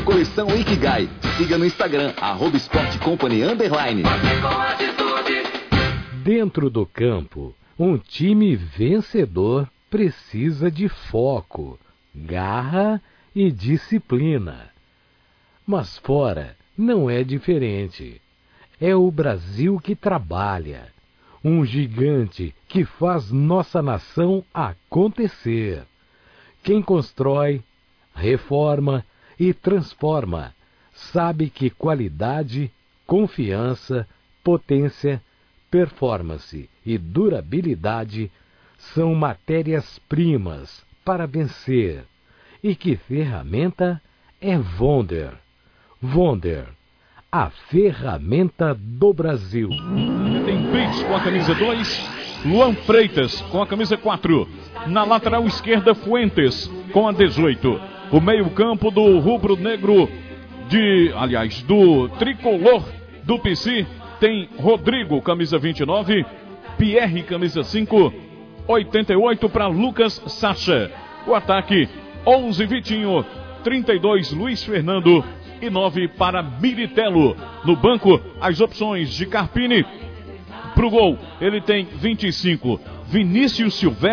Coleção Ikigai. Siga no Instagram, @sportcompany_. Dentro do campo, um time vencedor precisa de foco, garra e disciplina. Mas fora não é diferente. É o Brasil que trabalha. Um gigante que faz nossa nação acontecer. Quem constrói, reforma e transforma sabe que qualidade, confiança, potência, performance e durabilidade são matérias-primas para vencer. E que ferramenta é Wonder. Wonder, a ferramenta do Brasil. Tem Pix com a camisa 2, Luan Freitas com a camisa 4. Na lateral esquerda, Fuentes com a 18. O meio-campo do rubro-negro do tricolor do PC tem Rodrigo, camisa 29, Pierre, camisa 5, 88 para Lucas Sacha. O ataque, 11 Vitinho, 32 Luiz Fernando e 9 para Militello. No banco, as opções de Carpini. Pro gol, ele tem 25 Vinícius Silvestre.